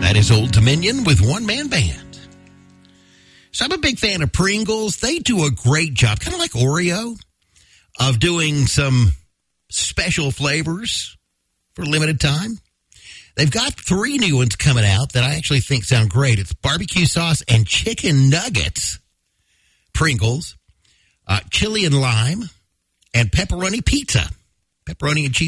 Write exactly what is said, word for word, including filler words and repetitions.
That is Old Dominion with One Man Band. So I'm a big fan of Pringles. They do a great job, kind of like Oreo, of doing some special flavors for a limited time. They've got three new ones coming out that I actually think sound great. It's barbecue sauce and chicken nuggets, Pringles, uh, chili and lime, and pepperoni pizza. Pepperoni and cheese.